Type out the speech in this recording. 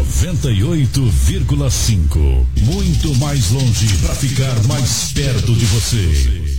98,5. Muito mais longe para ficar mais perto de você.